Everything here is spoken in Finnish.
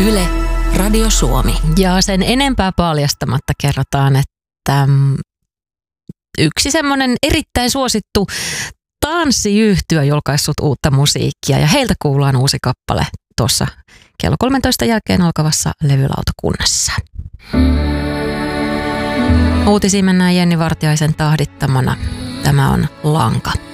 Yle, Radio Suomi. Ja sen enempää paljastamatta kerrotaan, että yksi semmoinen erittäin suosittu tanssiyhtyö julkaissut uutta musiikkia ja heiltä kuullaan uusi kappale tuossa kello 13 jälkeen alkavassa levylautakunnassa. Uutisiin mennään Jenni Vartiaisen tahdittamana. Tämä on Lanka.